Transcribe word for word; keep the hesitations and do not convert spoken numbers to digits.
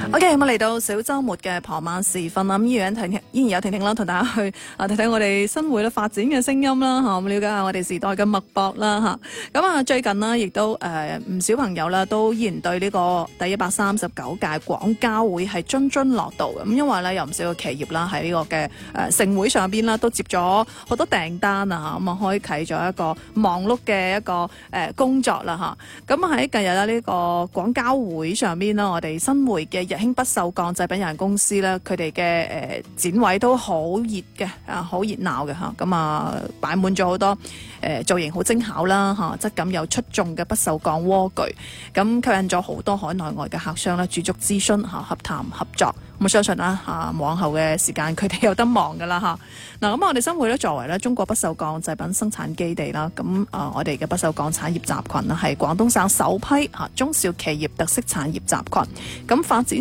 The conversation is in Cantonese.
OK， 咁啊嚟到小周末嘅傍晚時分啦，咁依然婷依然有婷婷啦，同大家去啊睇睇我哋新會咧發展嘅聲音啦，吓咁了解下我哋時代嘅脈搏啦，吓咁啊最近呢，亦都誒唔、呃、少朋友啦，都依然對呢個第一百三十九屆廣交會係津津樂道嘅，咁因為咧有唔少嘅企業啦喺呢個嘅誒盛會上邊啦，都接咗好多訂單啊，咁啊開啟咗一個忙碌嘅一個誒、呃、工作啦，吓咁喺近日咧呢個廣交會上邊啦，我哋新會嘅日興不鏽鋼製品有限公司咧，佢哋嘅誒展位都好熱嘅，啊好熱鬧嘅吓，咁啊擺滿咗好多誒、呃、造型好精巧啦吓，質感又出眾嘅不鏽鋼鍋具，咁吸引咗好多海內外嘅客商咧駐足諮詢吓，洽談合作。咁相信啦嚇，往後嘅時間佢哋有得忙噶啦嚇。嗱咁我哋新會咧作為咧中國不鏽鋼製品生產基地啦，咁啊我哋嘅不鏽鋼產業集群啦係廣東省首批嚇中小企業特色產業集群，咁發展